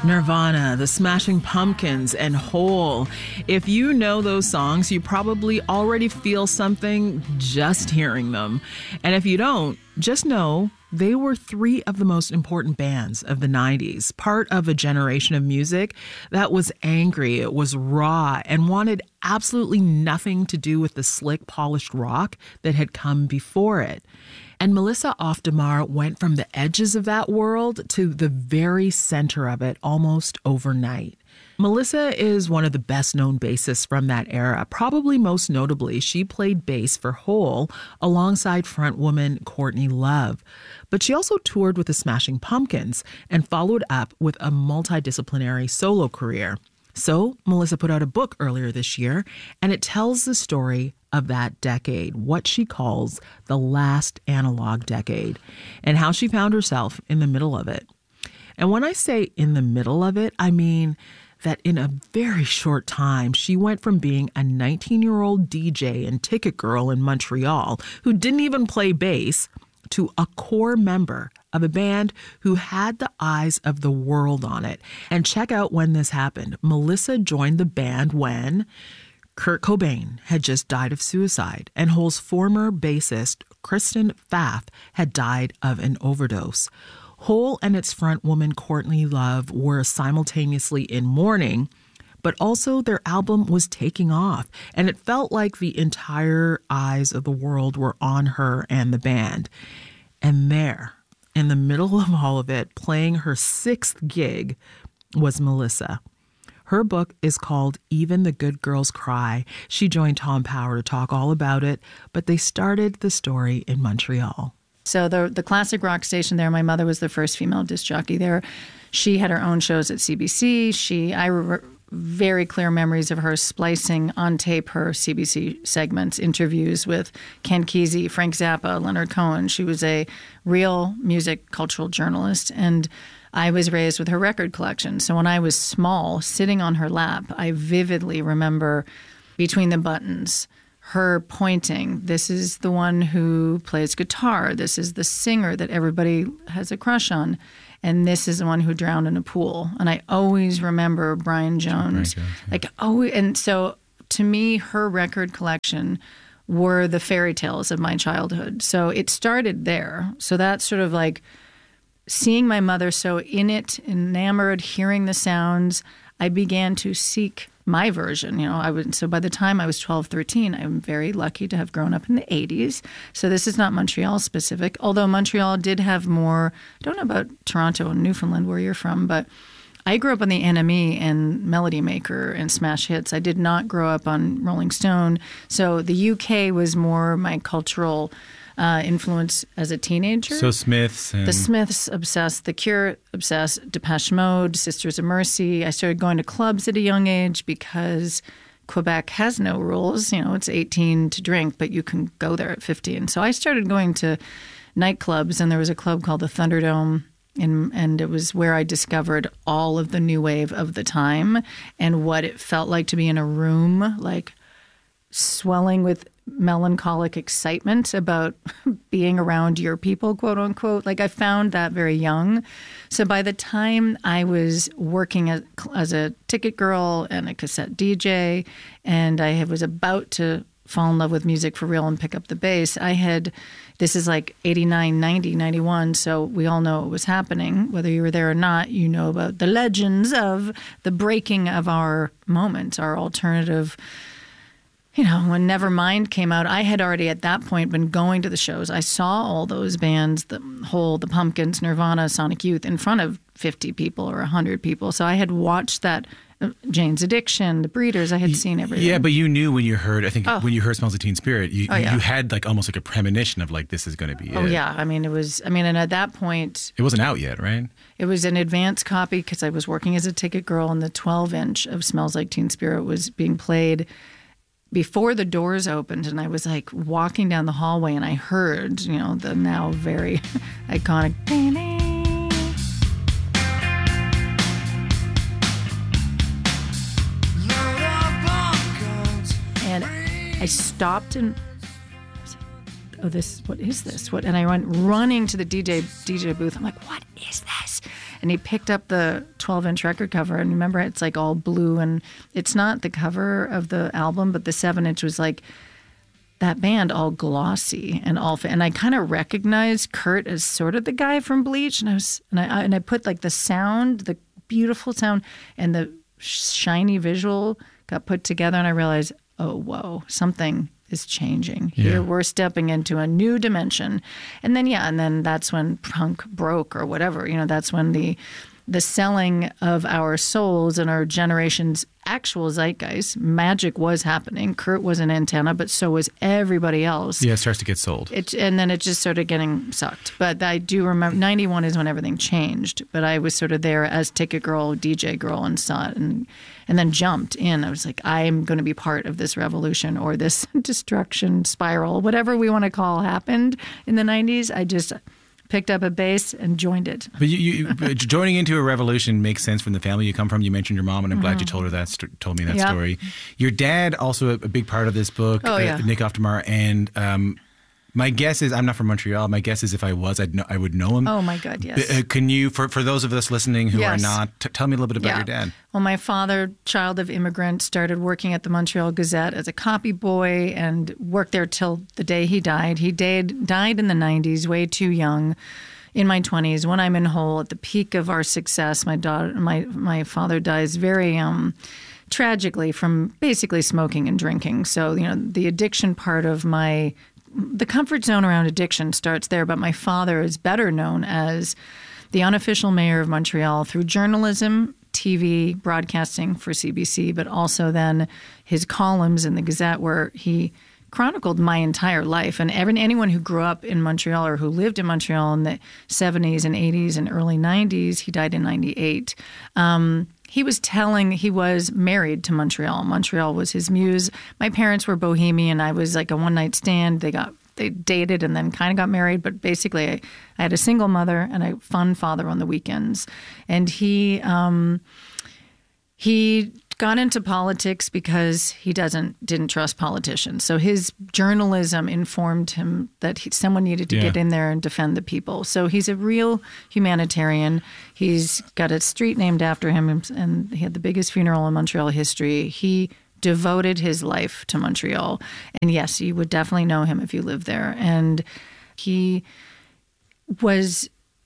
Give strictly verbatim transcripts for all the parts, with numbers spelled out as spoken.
Nirvana, The Smashing Pumpkins, and Hole. If you know those songs, you probably already feel something just hearing them. And if you don't, just know they were three of the most important bands of the nineties, part of a generation of music that was angry, it was raw, and wanted absolutely nothing to do with the slick, polished rock that had come before it. And Melissa Auf der Maar went from the edges of that world to the very center of it almost overnight. Melissa is one of the best-known bassists from that era. Probably most notably, she played bass for Hole alongside frontwoman Courtney Love. But she also toured with the Smashing Pumpkins and followed up with a multidisciplinary solo career. So Melissa put out a book earlier this year, and it tells the story of that decade, what she calls the last analog decade, and how she found herself in the middle of it. And when I say in the middle of it, I mean that in a very short time, she went from being a nineteen-year-old D J and ticket girl in Montreal who didn't even play bass to a core member of a band who had the eyes of the world on it. And check out when this happened. Melissa joined the band when Kurt Cobain had just died of suicide, and Hole's former bassist, Kristen Pfaff, had died of an overdose. Hole and its frontwoman, Courtney Love, were simultaneously in mourning, but also their album was taking off, and it felt like the entire eyes of the world were on her and the band. And there, in the middle of all of it, playing her sixth gig, was Melissa. Her book is called Even the Good Girls Cry. She joined Tom Power to talk all about it, but they started the story in Montreal. So the the classic rock station there, my mother was the first female disc jockey there. She had her own shows at C B C. She, I remember very clear memories of her splicing on tape her C B C segments, interviews with Ken Kesey, Frank Zappa, Leonard Cohen. She was a real music cultural journalist, and I was raised with her record collection. So when I was small, sitting on her lap, I vividly remember Between the Buttons, her pointing, this is the one who plays guitar, this is the singer that everybody has a crush on, and this is the one who drowned in a pool. And I always remember Brian Jones. Brian Jones yeah. Like, oh, and so to me, her record collection were the fairy tales of my childhood. So it started there. So that's sort of like seeing my mother so in it, enamored, hearing the sounds, I began to seek my version. You know, I would, so by the time I was twelve, thirteen, I'm very lucky to have grown up in the eighties. So this is not Montreal specific, although Montreal did have more, I don't know about Toronto and Newfoundland where you're from, but I grew up on the N M E and Melody Maker and Smash Hits. I did not grow up on Rolling Stone. So the U K was more my cultural Uh, influence as a teenager. So Smiths. And... The Smiths, obsessed. The Cure, obsessed. Depeche Mode, Sisters of Mercy. I started going to clubs at a young age because Quebec has no rules. You know, it's eighteen to drink, but you can go there at fifteen. So I started going to nightclubs, and there was a club called the Thunderdome, and, and it was where I discovered all of the new wave of the time and what it felt like to be in a room, like swelling with melancholic excitement about being around your people, quote unquote. Like I found that very young. So by the time I was working as, as a ticket girl and a cassette D J, and I was about to fall in love with music for real and pick up the bass, I had, this is like eighty-nine, ninety, ninety-one, so we all know what was happening. Whether you were there or not, you know about the legends of the breaking of our moment, our alternative. You know, when Nevermind came out, I had already at that point been going to the shows. I saw all those bands, the Hole, the Pumpkins, Nirvana, Sonic Youth, in front of fifty people or one hundred people. So I had watched that, uh, Jane's Addiction, The Breeders. I had seen everything. Yeah, but you knew when you heard, I think oh. when you heard Smells Like Teen Spirit, you, oh, yeah. you had like almost like a premonition of like, this is going to be oh, it. Oh, yeah. I mean, it was, I mean, and at that point. It wasn't out yet, right? It was an advance copy because I was working as a ticket girl, and the twelve inch of Smells Like Teen Spirit was being played before the doors opened, and I was like walking down the hallway, and I heard, you know, the now very iconic. And I stopped and I was like, oh, this, what is this? What? And I went running to the D J D J booth. I'm like, what is this? and he picked up the twelve-inch record cover, and remember, it's like all blue, and it's not the cover of the album, but the seven-inch was like that band all glossy and all, and I kind of recognized Kurt as sort of the guy from Bleach, and I was, and I and I put like the sound, the beautiful sound, and the shiny visual got put together, and I realized, oh whoa, something is changing Yeah. here. We're stepping into a new dimension, and then yeah, and then that's when punk broke or whatever. You know, that's when the the selling of our souls and our generation's actual zeitgeist, magic was happening. Kurt was an antenna, but so was everybody else. Yeah, it starts to get sold. It, and then it just started getting sucked. But I do remember, ninety-one is when everything changed. But I was sort of there as ticket girl, D J girl, and saw it, and, and then jumped in. I was like, I'm going to be part of this revolution or this destruction spiral, whatever we want to call happened in the nineties. I just picked up a bass and joined it. But you, you but joining into a revolution makes sense from the family you come from. You mentioned your mom, and I'm Mm-hmm. glad you told her that st- told me that Yep. story. Your dad also a, a big part of this book, Oh, yeah. uh, Nick Oftemar, and um, my guess is I'm not from Montreal. My guess is if I was, I'd know, I would know him. Oh my God, yes. Uh, can you, for for those of us listening who Yes. are not, t- tell me a little bit about Yeah. your dad. Well, my father, child of immigrant, started working at the Montreal Gazette as a copy boy and worked there till the day he died. He died, died in the nineties, way too young. In my twenties, when I'm in Hull, at the peak of our success, my daughter, my my father dies very um, tragically from basically smoking and drinking. So you know, the addiction part of my the comfort zone around addiction starts there. But my father is better known as the unofficial mayor of Montreal through journalism, T V, broadcasting for C B C, but also then his columns in the Gazette where he chronicled my entire life. And every, anyone who grew up in Montreal or who lived in Montreal in the seventies and eighties and early nineties, he died in ninety-eight. Um, he was telling, he was married to Montreal. Montreal was his muse. My parents were bohemian. I was like a one-night stand. They got They dated and then kind of got married, but basically I, I had a single mother and a fun father on the weekends. And he um, he got into politics because he doesn't didn't trust politicians. So his journalism informed him that he, someone needed to Yeah. get in there and defend the people. So he's a real humanitarian. He's got a street named after him, and he had the biggest funeral in Montreal history. He devoted his life to Montreal. And yes, you would definitely know him if you lived there. And he was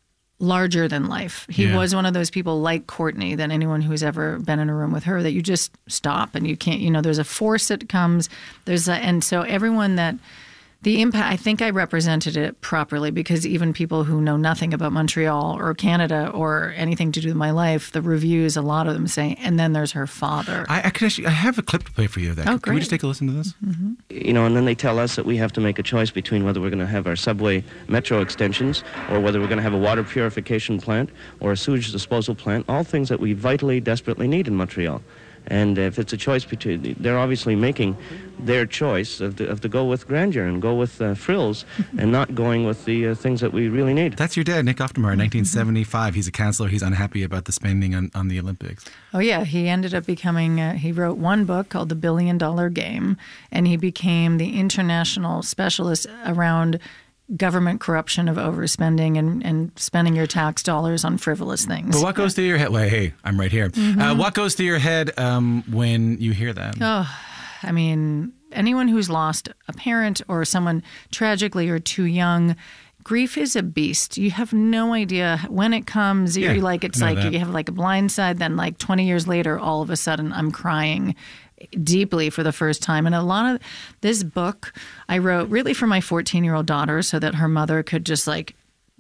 larger than life. He Yeah. was one of those people like Courtney, that anyone who's ever been in a room with her, that you just stop and you can't, you know, there's a force that comes. There's a, and so everyone that, the impact, I think I represented it properly, because even people who know nothing about Montreal or Canada or anything to do with my life, the reviews, a lot of them say, and then there's her father. I, I could actually, I have a clip to play for you of that. Oh, Can we great. just take a listen to this? You know, and then they tell us that we have to make a choice between whether we're going to have our subway metro extensions or whether we're going to have a water purification plant or a sewage disposal plant, all things that we vitally, desperately need in Montreal. And if it's a choice between, they're obviously making their choice of to, of to go with grandeur and go with uh, frills and not going with the uh, things that we really need. That's your dad, Nick Oftemar, in nineteen seventy-five. He's a counselor. He's unhappy about the spending on, on the Olympics. Oh, yeah. He ended up becoming, uh, he wrote one book called The Billion Dollar Game, and he became the international specialist around government corruption of overspending and, and spending your tax dollars on frivolous things. But what goes through your head? Well, hey, I'm right here. Uh, what goes through your head um, when you hear that? Oh, I mean, anyone who's lost a parent or someone tragically or too young, grief is a beast. You have no idea when it comes. You're Yeah, like, it's I know like that. you have like a blind side. Then like twenty years later, all of a sudden I'm crying deeply for the first time. And a lot of this book I wrote really for my fourteen-year-old daughter so that her mother could just like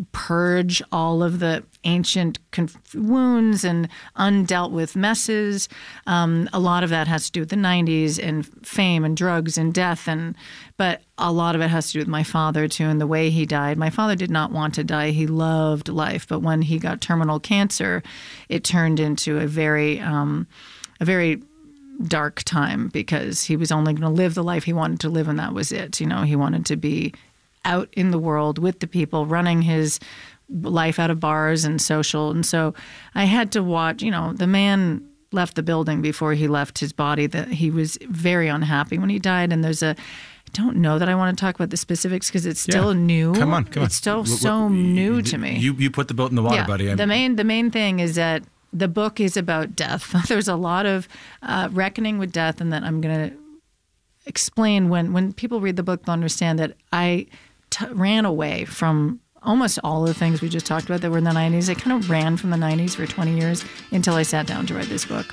purge all of the ancient conf- wounds and undealt with messes. Um, a lot of that has to do with the nineties and fame and drugs and death, and but a lot of it has to do with my father too and the way he died. My father did not want to die. He loved life, but when he got terminal cancer, it turned into a very, um, a very dark time because he was only going to live the life he wanted to live, and that was it. You know, he wanted to be out in the world with the people, running his life out of bars and social. And so I had to watch, you know, the man left the building before he left his body, that he was very unhappy when he died. And there's a don't know that I want to talk about the specifics because it's still Yeah. new. Come on, come on. It's still What- so what- new you- to me. You you put the boat in the water, yeah, buddy. I'm- the main the main thing is that the book is about death. There's a lot of uh, reckoning with death, and that I'm going to explain when when people read the book, they'll understand that I t- ran away from almost all of the things we just talked about that were in the nineties. I kind of ran from the nineties for twenty years until I sat down to write this book.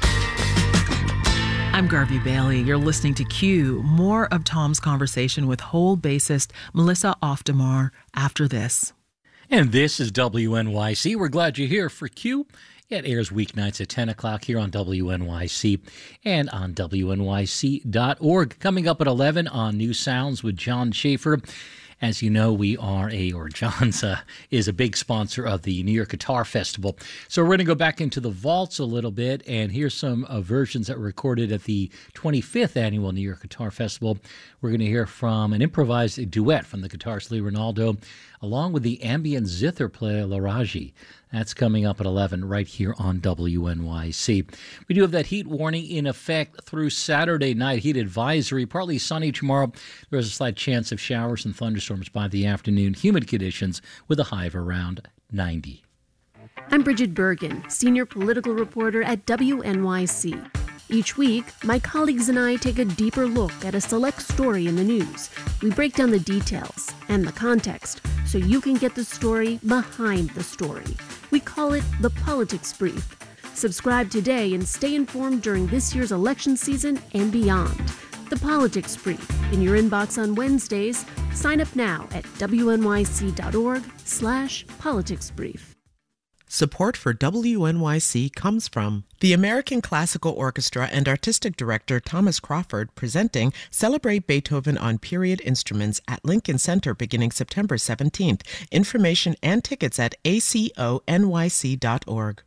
I'm Garvey Bailey. You're listening to Q. More of Tom's conversation with Hole bassist Melissa Oftamar after this. And this is W N Y C. We're glad you're here for Q. It airs weeknights at ten o'clock here on W N Y C and on W N Y C dot org. Coming up at eleven on New Sounds with John Schaefer. As you know, we are a, or John's uh, is a big sponsor of the New York Guitar Festival. So we're going to go back into the vaults a little bit, and here's some uh, versions that were recorded at the twenty-fifth Annual New York Guitar Festival. We're going to hear from an improvised duet from the guitarist Lee Ronaldo, along with the ambient zither player Laraji. That's coming up at eleven right here on W N Y C. We do have that heat warning in effect through Saturday night. Heat advisory, partly sunny tomorrow. There's a slight chance of showers and thunderstorms by the afternoon. Humid conditions with a high of around ninety. I'm Bridget Bergen, senior political reporter at W N Y C. Each week, my colleagues and I take a deeper look at a select story in the news. We break down the details and the context so you can get the story behind the story. We call it the Politics Brief. Subscribe today and stay informed during this year's election season and beyond. The Politics Brief in your inbox on Wednesdays. Sign up now at W N Y C dot org slash politics brief. Support for W N Y C comes from the American Classical Orchestra and Artistic Director Thomas Crawford presenting Celebrate Beethoven on Period Instruments at Lincoln Center beginning September seventeenth. Information and tickets at A C O N Y C dot org.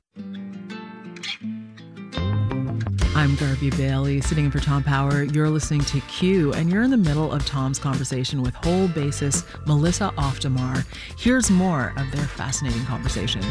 I'm Garvey Bailey, sitting in for Tom Power. You're listening to Q, and you're in the middle of Tom's conversation with Hole bassist Melissa Oftamar. Here's more of their fascinating conversation.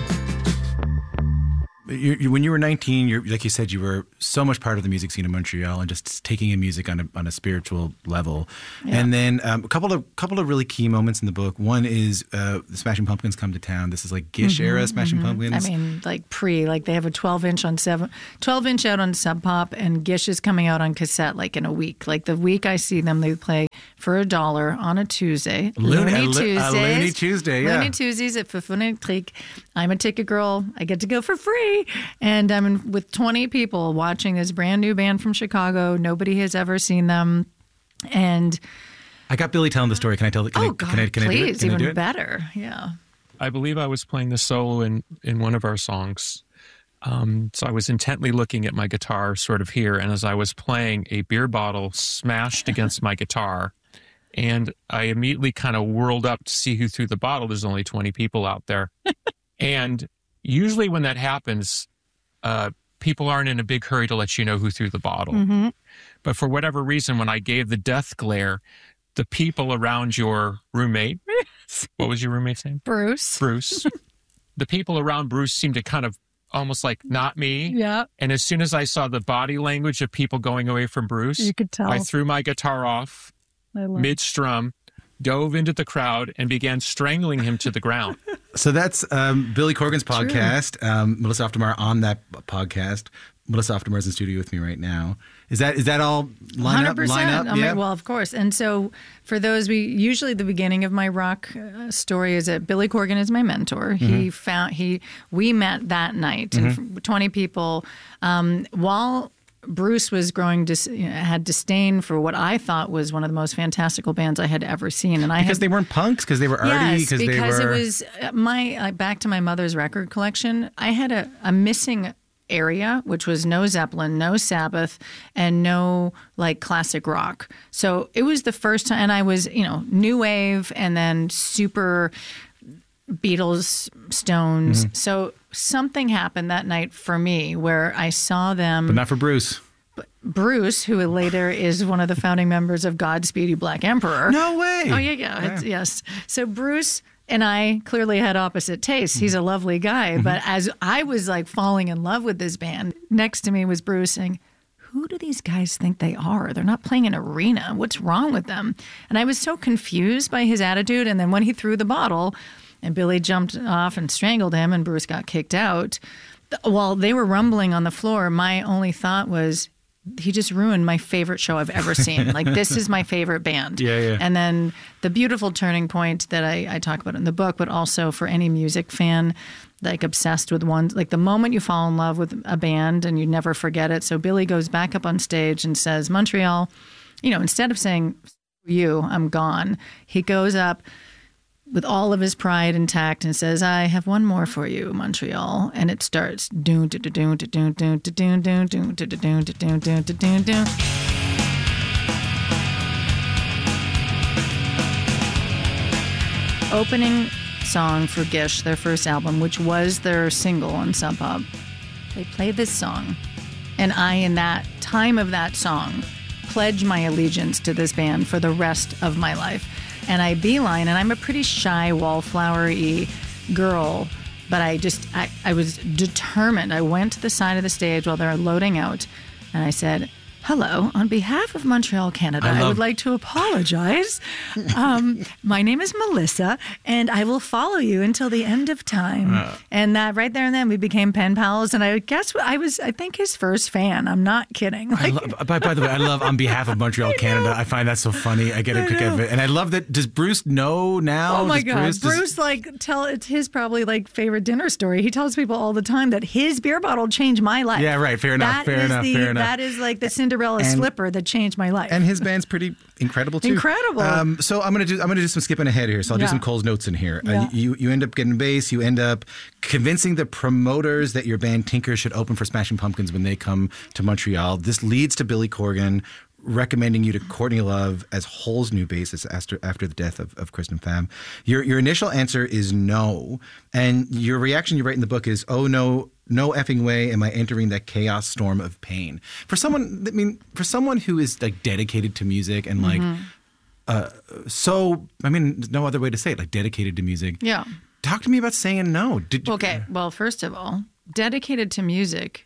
You, you, when you were nineteen, you're, like you said, you were so much part of the music scene in Montreal and just taking in music on a, on a spiritual level. Yeah. And then um, a couple of couple of really key moments in the book. One is uh, the Smashing Pumpkins come to town. This is like Gish mm-hmm, era Smashing mm-hmm. Pumpkins. I mean, like pre, like they have a twelve inch on seven, twelve inch out on Sub Pop, and Gish is coming out on cassette like in a week. Like the week I see them, they play for a dollar on a Tuesday. Looney, Looney a, Tuesdays. A Looney Tuesday, yeah. Looney Tuesdays at Pfeffernick. I'm a ticket girl. I get to go for free. And I'm in, with twenty people watching this brand new band from Chicago. Nobody has ever seen them. And I got Billy telling the story. Can I tell it? Oh, I, God, can I, can please, I do it? Can even I do it? better. Yeah. I believe I was playing the solo in, in one of our songs. Um, so I was intently looking at my guitar sort of here. And as I was playing, a beer bottle smashed against my guitar. And I immediately kind of whirled up to see who threw the bottle. There's only twenty people out there. And usually when that happens, uh, people aren't in a big hurry to let you know who threw the bottle. Mm-hmm. But for whatever reason, when I gave the death glare, the people around your roommate, what was your roommate's name? Bruce. Bruce. The people around Bruce seemed to kind of almost like, not me. Yeah. And as soon as I saw the body language of people going away from Bruce, you could tell. I threw my guitar off mid-strum, dove into the crowd, and began strangling him to the ground. So that's um, Billy Corgan's podcast. Um, Melissa Oftamar on that podcast. Melissa Oftamar is in studio with me right now. Is that is that all line up? Line up? I yeah. mean, well, of course. And so for those, we usually the beginning of my rock uh, story is that Billy Corgan is my mentor. Mm-hmm. He found he we met that night, mm-hmm. and twenty people. Um, while Bruce was growing, dis, you know, had disdain for what I thought was one of the most fantastical bands I had ever seen, and I because had, they weren't punks, because they were arty, yes, because they because were. it was my uh, back to my mother's record collection. I had a, a missing area, which was no Zeppelin, no Sabbath, and no like classic rock. So it was the first time, and I was, you know, new wave, and then super Beatles, Stones. Mm-hmm. So something happened that night for me where I saw them. But not for Bruce. Bruce, who later is one of the founding members of Godspeed You Black Emperor. No way. Oh, yeah, yeah. yeah. It's, yes. So Bruce and I clearly had opposite tastes. He's a lovely guy. Mm-hmm. But as I was like falling in love with this band, next to me was Bruce saying, who do these guys think they are? They're not playing an arena. What's wrong with them? And I was so confused by his attitude. And then when he threw the bottle and Billy jumped off and strangled him and Bruce got kicked out, while they were rumbling on the floor, my only thought was, he just ruined my favorite show I've ever seen. Like, this is my favorite band. Yeah, yeah. And then the beautiful turning point that I, I talk about in the book, but also for any music fan, like obsessed with one, like the moment you fall in love with a band and you never forget it. So Billy goes back up on stage and says, Montreal, you know, instead of saying, you, I'm gone, he goes up with all of his pride intact and says, I have one more for you, Montreal. And it starts doon doon doon doon doon doon doon doon doon doon doon doon doon doon. Opening song for Gish, their first album, which was their single on Sub Pop. They played this song, and I, in that time of that song, pledged my allegiance to this band for the rest of my life. And I beeline, and I'm a pretty shy, wallflower-y girl, but I just, I, I was determined. I went to the side of the stage while they were loading out, and I said, hello, on behalf of Montreal, Canada, I, love- I would like to apologize. Um, my name is Melissa, and I will follow you until the end of time. Uh, and that right there and then we became pen pals. And I guess I was, I think, his first fan. I'm not kidding. Like, I love, by, by the way, I love on behalf of Montreal, I Canada. I find that so funny. I get a kick out of it. And I love that. Does Bruce know now? Oh, my does God. Bruce, Bruce, does... like, tell it's his probably like favorite dinner story. He tells people all the time that his beer bottle changed my life. Yeah, right. Fair enough. That fair is enough. the, fair enough. That is like the Cinderella and, slipper that changed my life. And his band's pretty incredible too. Incredible. Um, so I'm gonna do I'm gonna do some skipping ahead here. So I'll Yeah. do some Cole's notes in here. Yeah. Uh, you you end up getting bass. You end up convincing the promoters that your band Tinker should open for Smashing Pumpkins when they come to Montreal. This leads to Billy Corgan recommending you to Courtney Love as Hole's new bassist after after the death of, of Kristen Pham. Your your initial answer is no, and your reaction you write in the book is, oh no, no effing way am I entering that chaos storm of pain. For someone, I mean, for someone who is like dedicated to music and like, mm-hmm. uh, so I mean, no other way to say it, like dedicated to music. Yeah. Talk to me about saying no. Did, okay. Well, first of all, dedicated to music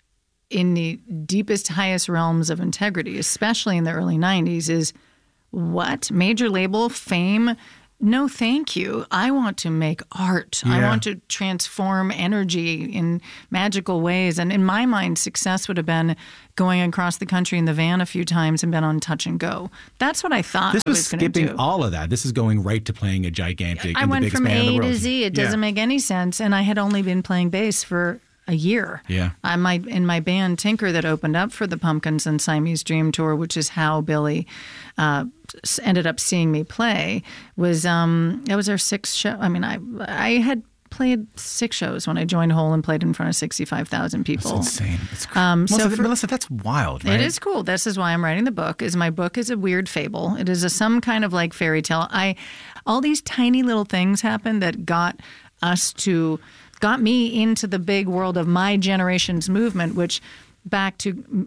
in the deepest, highest realms of integrity, especially in the early nineties, is what? Major label, fame? No, thank you. I want to make art. Yeah. I want to transform energy in magical ways. And in my mind, success would have been going across the country in the van a few times and been on Touch and Go. That's what I thought this I was, was going to skipping do. all of that. This is going right to playing a gigantic. I and went the biggest from band in A the world. to Z. It doesn't Yeah. make any sense. And I had only been playing bass for a year. Yeah. I my in my band Tinker that opened up for the Pumpkins and Siamese Dream Tour, which is how Billy uh, ended up seeing me play, was um that was our sixth show. I mean, I I had played six shows when I joined Hole and played in front of sixty-five thousand people. That's insane. It's crazy. Um, Melissa, so for- Melissa, that's wild, right? It is cool. This is why I'm writing the book. Is my book is a weird fable. It is a some kind of like fairy tale. I all these tiny little things happened that got us to got me into the big world of my generation's movement, which back to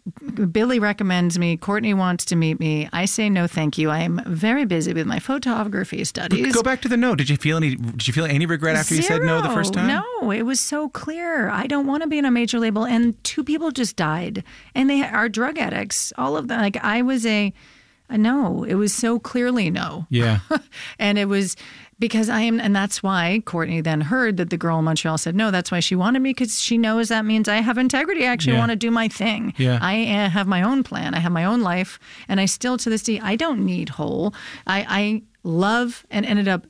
Billy recommends me. Courtney wants to meet me. I say no, thank you. I am very busy with my photography studies. Go back to the no. Did you feel any? Did you feel any regret after Zero. you said no the first time? No, it was so clear. I don't want to be in a major label. And two people just died, and they are drug addicts. All of them. Like I was a, a no. It was so clearly no. Yeah. And it was because I am, and that's why Courtney then heard that the girl in Montreal said no. That's why she wanted me, because she knows that means I have integrity. I actually Yeah. want to do my thing. Yeah. I uh, have my own plan. I have my own life, and I still to this day I don't need Hole. I, I love and ended up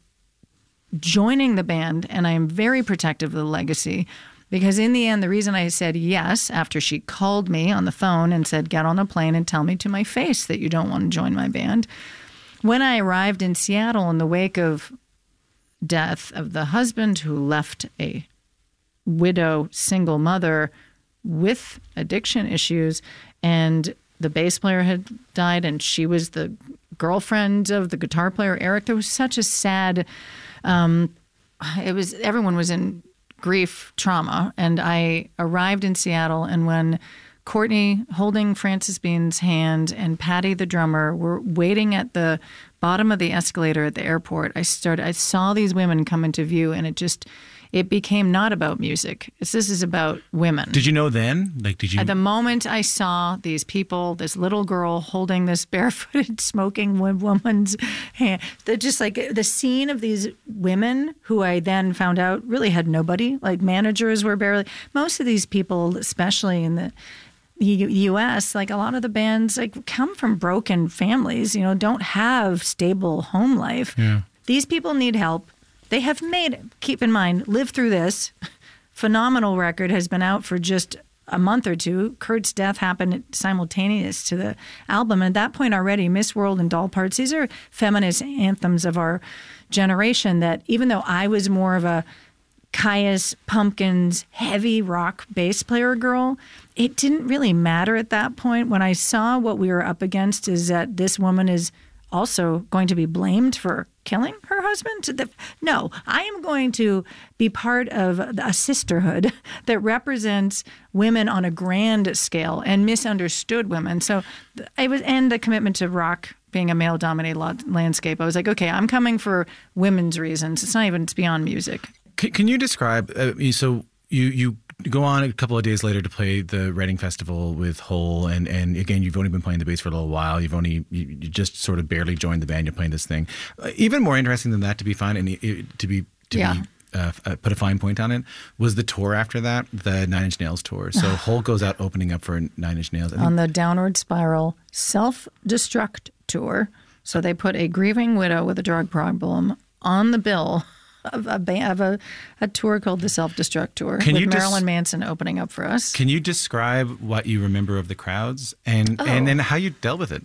joining the band, and I am very protective of the legacy. Because in the end, the reason I said yes after she called me on the phone and said, get on a plane and tell me to my face that you don't want to join my band. When I arrived in Seattle in the wake of death of the husband who left a widow, single mother with addiction issues, and the bass player had died, and she was the girlfriend of the guitar player, Eric. There was such a sad, um, it was, everyone was in grief, trauma. And I arrived in Seattle, and when Courtney, holding Frances Bean's hand, and Patty, the drummer, were waiting at the bottom of the escalator at the airport, I started, I saw these women come into view, and it just, it became not about music. It's, this is about women. Did you know then? Like, did you? At the moment I saw these people, this little girl holding this barefooted smoking woman's hand, they're just like the scene of these women who I then found out really had nobody. Like managers were barely. Most of these people, especially in the U S, like a lot of the bands, like come from broken families. You know, don't have stable home life. Yeah. These people need help. They have made, keep in mind, Live Through This, phenomenal record, has been out for just a month or two. Kurt's death happened simultaneous to the album. And at that point already, Miss World and Doll Parts, these are feminist anthems of our generation that even though I was more of a Caius, Pumpkins, heavy rock bass player girl, it didn't really matter at that point. When I saw what we were up against is that this woman is also going to be blamed for killing her husband? No, I am going to be part of a sisterhood that represents women on a grand scale and misunderstood women. So I was, and the commitment to rock being a male-dominated landscape. I was like, okay, I'm coming for women's reasons. It's not even, it's beyond music. Can, can you describe, uh, so you, you go on a couple of days later to play the Reading Festival with Hole, and, and again, you've only been playing the bass for a little while. You've only, you, you just sort of barely joined the band. You're playing this thing. Uh, even more interesting than that, to be fun and uh, to be, to yeah. be uh, uh, put a fine point on it, was the tour after that, the Nine Inch Nails tour. So Hole goes out opening up for Nine Inch Nails. I think, on the Downward Spiral self-destruct tour. So they put a grieving widow with a drug problem on the bill of a band, of a, a tour called the Self-Destruct Tour, Can with you Marilyn des- Manson opening up for us. Can you describe what you remember of the crowds and Oh. and then how you dealt with it?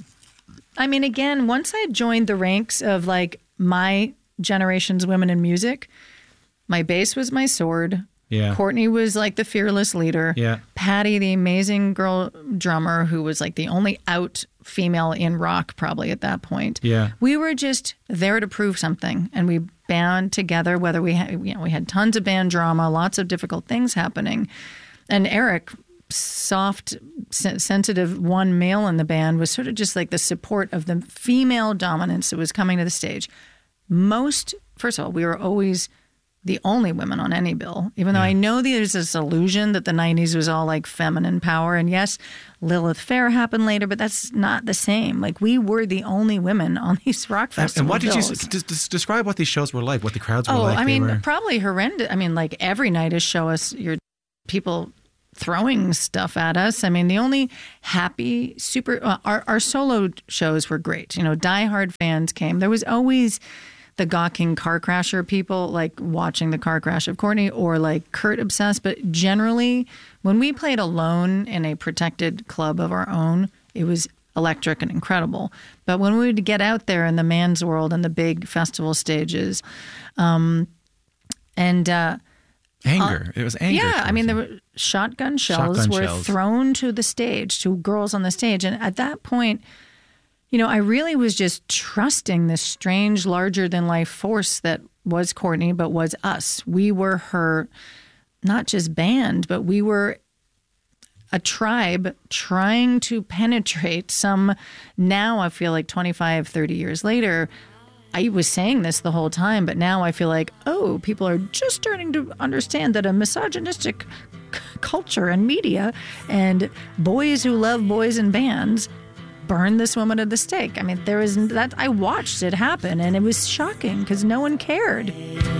I mean, again, once I joined the ranks of like my generation's women in music, my bass was my sword. Yeah. Courtney was like the fearless leader. Yeah. Patty, the amazing girl drummer, who was like the only out female in rock probably at that point. Yeah. We were just there to prove something, and we band together. Whether we had, you know, we had tons of band drama, lots of difficult things happening, and Eric, soft, sensitive one male in the band, was sort of just like the support of the female dominance that was coming to the stage. Most, first of all, we were always the only women on any bill, even though Yeah. I know there's this illusion that the nineties was all like feminine power. And yes, Lilith Fair happened later, but that's not the same. Like, we were the only women on these rock And, festival and what did bills. you des- des- describe what these shows were like? What the crowds were Oh, like? I They mean, were- probably horrendous. I mean, like every night is show us your people throwing stuff at us. I mean, the only happy super uh, our our solo shows were great. You know, diehard fans came. There was always the gawking car crasher people, like watching the car crash of Courtney, or like Kurt obsessed. But generally, when we played alone in a protected club of our own, it was electric and incredible. But when we would get out there in the man's world and the big festival stages, um, and uh, anger. It was anger. yeah, I towards mean, you. there were shotgun shells Shotgun were shells. thrown to the stage, to girls on the stage. And at that point, you know, I really was just trusting this strange, larger-than-life force that was Courtney, but was us. We were her, not just band, but we were a tribe trying to penetrate some, now I feel like twenty-five, thirty years later, I was saying this the whole time, but now I feel like, oh, people are just starting to understand that a misogynistic c- culture and media and boys who love boys in bands burn this woman at the stake. I mean, there was that. I watched it happen, and it was shocking because no one cared.